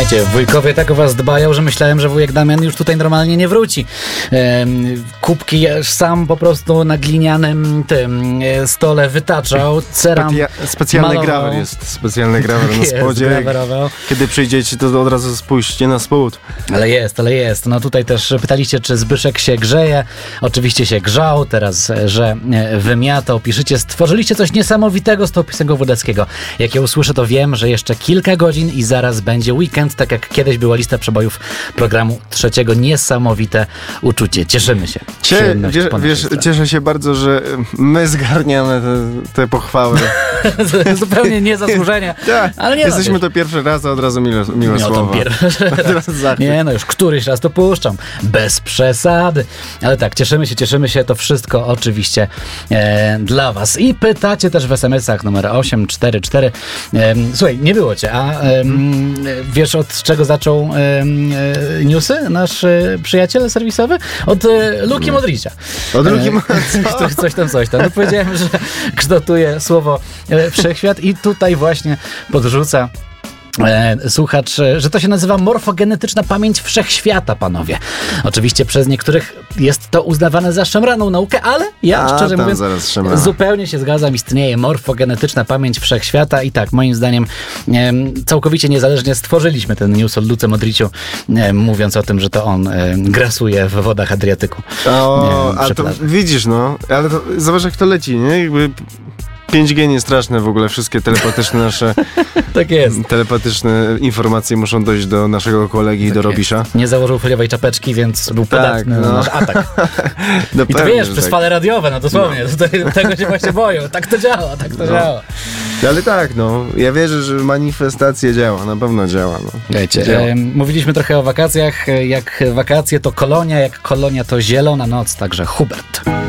Słuchajcie, wujkowie tak o was dbają, że myślałem, że wujek Damian już tutaj normalnie nie wróci. Kubki sam po prostu na glinianym stole wytaczał, ceram Specjalny grawer jest, specjalny grawer na spodzie. Grawerował. Kiedy przyjdziecie, to od razu spójrzcie na spód. Ale jest. No tutaj też pytaliście, czy Zbyszek się grzeje. Oczywiście się grzał, teraz, że wymiatał. Piszecie, stworzyliście coś niesamowitego z tą piosenką Wodeckiego. Jak ja usłyszę, to wiem, że jeszcze kilka godzin i zaraz będzie weekend, tak jak kiedyś była lista przebojów programu Trzeciego. Niesamowite uczucie. Cieszymy się. Cieszę się bardzo, że my zgarniamy te pochwały. Zupełnie niezasłużenie. Ale nie jesteśmy to pierwszy raz, a od razu miłe słowa. Nie, no już któryś raz to puszczam. Bez przesady. Ale tak, cieszymy się. To wszystko oczywiście dla was. I pytacie też w SMS-ach numer 844. Słuchaj, nie było cię, a wiesz, od czego zaczął newsy nasz przyjaciel serwisowy? Od Luki Modricia. Od Luki Modricia. Coś tam. No powiedziałem, że kształtuje słowo wszechświat i tutaj właśnie podrzuca słuchacz, że to się nazywa morfogenetyczna pamięć wszechświata, panowie. Oczywiście przez niektórych jest to uznawane za szemraną naukę, ale ja szczerze mówiąc zupełnie się zgadzam. Istnieje morfogenetyczna pamięć wszechświata i tak, moim zdaniem całkowicie niezależnie stworzyliśmy ten news o Luce Modriciu, mówiąc o tym, że to on grasuje w wodach Adriatyku. A to widzisz, no, ale to zobacz, jak to leci, nie? Jakby 5G nie straszne w ogóle, wszystkie telepatyczne nasze tak jest. Telepatyczne informacje muszą dojść do naszego kolegi, tak do Robisza. Nie założył foliowej czapeczki, więc był podatny na nasz atak. No i to pewnie, wiesz, przez fale radiowe, no dosłownie, tego się właśnie boją. Tak to działa. Ale tak, no, ja wierzę, że manifestacja działa, na pewno działa. No. Wiecie, mówiliśmy trochę o wakacjach, jak wakacje to kolonia, jak kolonia to zielona noc, także Hubert.